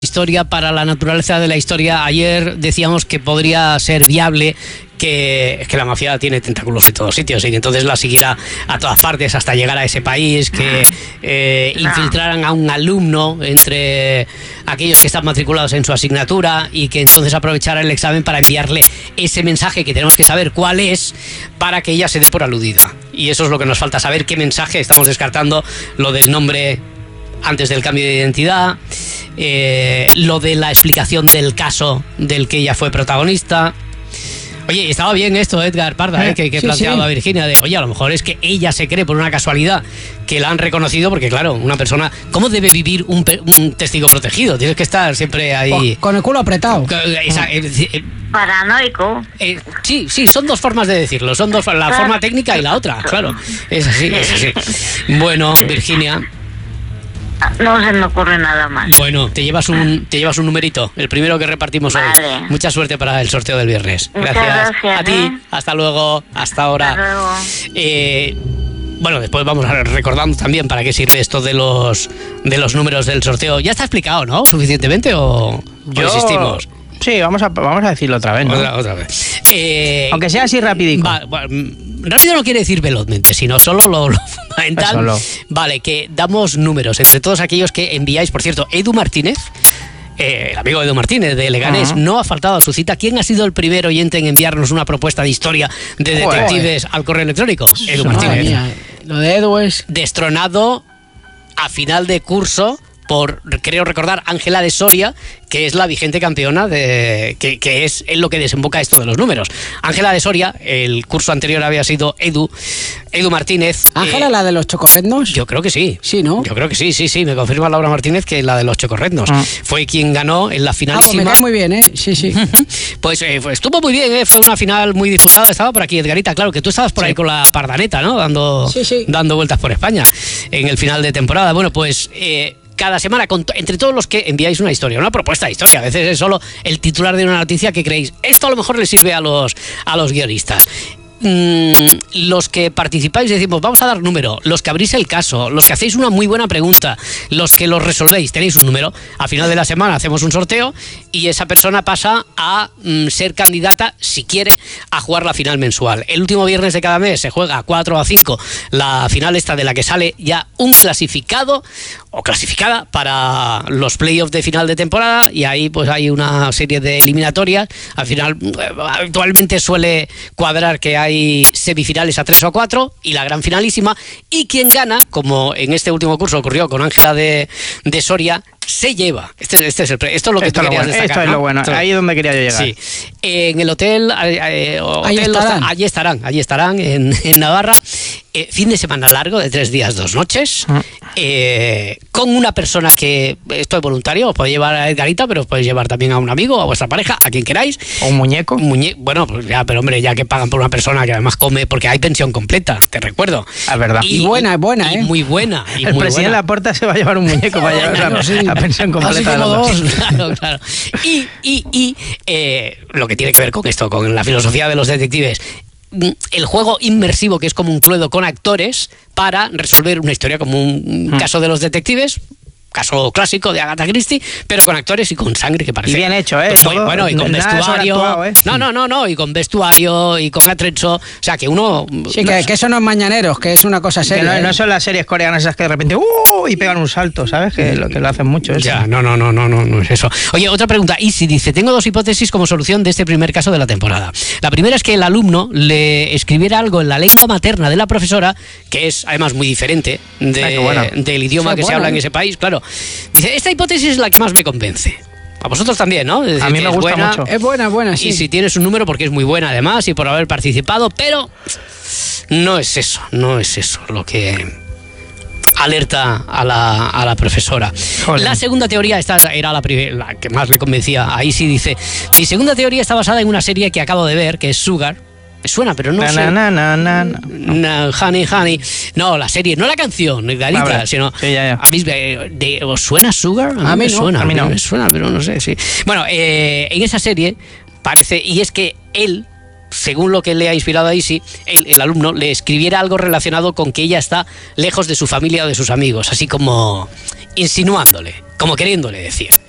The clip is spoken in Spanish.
Historia para la naturaleza de la historia. Ayer decíamos que podría ser viable que la mafia tiene tentáculos en todos sitios y que entonces la siguiera a todas partes hasta llegar a ese país, que infiltraran a un alumno entre aquellos que están matriculados en su asignatura y que entonces aprovechara el examen para enviarle ese mensaje que tenemos que saber cuál es para que ella se dé por aludida. Y eso es lo que nos falta saber, qué mensaje. Estamos descartando lo del nombre antes del cambio de identidad, lo de la explicación del caso del que ella fue protagonista. Oye, estaba bien esto, Edgar Parda, que planteaba Virginia, de oye, a lo mejor es que ella se cree por una casualidad que la han reconocido, porque claro, una persona, ¿cómo debe vivir un testigo protegido? Tienes que estar siempre ahí con el culo apretado. Paranoico. Sí, son dos formas de decirlo, son dos, la forma técnica y la otra, claro, es así. Bueno, Virginia, no se me ocurre nada más. bueno, te llevas un numerito, el primero que repartimos hoy. Mucha suerte para el sorteo del viernes. Gracias a ti, hasta luego, hasta ahora. Hasta luego. Bueno, después vamos recordando también para qué sirve esto de los números del sorteo. ¿Ya está explicado, no? ¿Suficientemente o insistimos? Sí, vamos a decirlo otra vez, ¿no? Otra vez. Aunque sea así rapidico. Rápido no quiere decir velozmente, sino solo lo fundamental. Solo. Vale, que damos números entre todos aquellos que enviáis. Por cierto, Edu Martínez, el amigo Edu Martínez de Leganés, no ha faltado a su cita. ¿Quién ha sido el primer oyente en enviarnos una propuesta de historia de detectives al correo electrónico? Edu Martínez. Mía, lo de Edu es destronado a final de curso por, creo recordar, Ángela de Soria, que es la vigente campeona que es en lo que desemboca esto de los números. Ángela de Soria, el curso anterior había sido Edu Martínez. ¿Ángela, la de los chocorretnos? Yo creo que sí. Sí, ¿no? Yo creo que sí, me confirma Laura Martínez que la de los chocorretnos fue quien ganó en la finalísima. Pues me cae muy bien, sí. Pues estuvo muy bien, fue una final muy disputada. Estaba por aquí Edgarita, claro, que tú estabas por ahí con la Pardaneta, ¿no? Dando vueltas por España en el final de temporada. Bueno, pues cada semana, entre todos los que enviáis una historia, una propuesta de historia, a veces es solo el titular de una noticia que creéis, esto a lo mejor le sirve a los guionistas. Los que participáis decimos, vamos a dar número, los que abrís el caso, los que hacéis una muy buena pregunta, los que lo resolvéis, tenéis un número. Al final de la semana hacemos un sorteo y esa persona pasa a ser candidata, si quiere, a jugar la final mensual. El último viernes de cada mes se juega a 4 o a 5 la final esta, de la que sale ya un clasificado o clasificada para los playoffs de final de temporada, y ahí pues hay una serie de eliminatorias. Al final habitualmente suele cuadrar que hay semifinales a 3 o 4 y la gran finalísima, y quien gana, como en este último curso ocurrió con Ángela de Soria, se lleva. Esto es lo que tú querías destacar. Esto es lo bueno. Ahí es donde quería yo llegar. Sí. En el hotel, allí estarán en Navarra. Fin de semana largo de 3 días, 2 noches. Con una persona que, esto es voluntario, os podéis llevar a Edgarita, pero os podéis llevar también a un amigo, a vuestra pareja, a quien queráis. O un muñeco. Bueno, pues ya, pero hombre, ya que pagan por una persona que además come, porque hay pensión completa, te recuerdo. Es verdad. Y buena, y muy buena. Y el muy presidente buena. Laporta se va a llevar un muñeco para llevar la pensión completa. Así como dos. Claro. Y lo que tiene que ver con esto, con la filosofía de los detectives, el juego inmersivo, que es como un Cluedo con actores para resolver una historia, como un caso de los detectives, caso clásico de Agatha Christie, pero con actores y con sangre, que parece. Y bien hecho, Bueno, y con vestuario. Actuado, No, y con vestuario y con atrecho. O sea, que uno. Sí, que eso no es mañaneros, que es una cosa seria. Que no son las series coreanas esas que de repente y pegan un salto, ¿sabes? Que lo hacen mucho eso. Ya, no es eso. Oye, otra pregunta. Isi dice, tengo 2 hipótesis como solución de este primer caso de la temporada. La primera es que el alumno le escribiera algo en la lengua materna de la profesora, que es además muy diferente del idioma que se habla en ese país, claro. Dice, esta hipótesis es la que más me convence. A vosotros también, ¿no? A mí me gusta mucho. Es buena, sí. Y si tienes un número, porque es muy buena además y por haber participado, pero no es eso lo que alerta a la profesora. Joder. La segunda teoría, esta era la que más le convencía. Ahí sí dice, mi segunda teoría está basada en una serie que acabo de ver, que es Sugar. Me suena, pero no sé. Honey. No, la serie, no la canción, Edgarita, sino. Sí, ya. ¿Os suena Sugar? A mí me no. suena. A mí no. Me suena, pero no sé. Sí. Bueno, en esa serie parece, y es que él, según lo que le ha inspirado a Isi, el alumno le escribiera algo relacionado con que ella está lejos de su familia o de sus amigos, así como insinuándole, como queriéndole decir.